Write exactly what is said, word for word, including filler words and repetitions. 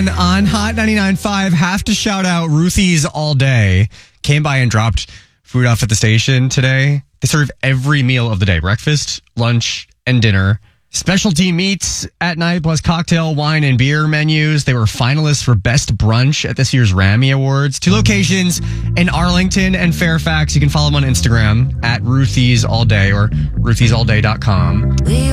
on Hot ninety-nine point five. Have to shout out Ruthie's All Day. Came by and dropped food off at the station today. They serve every meal of the day. Breakfast, lunch, and dinner. Specialty meats at night, plus cocktail, wine, and beer menus. They were finalists for Best Brunch at this year's Rammy Awards. Two locations in Arlington and Fairfax. You can follow them on Instagram at Ruthie's All Day or Ruthie's All Day dot com.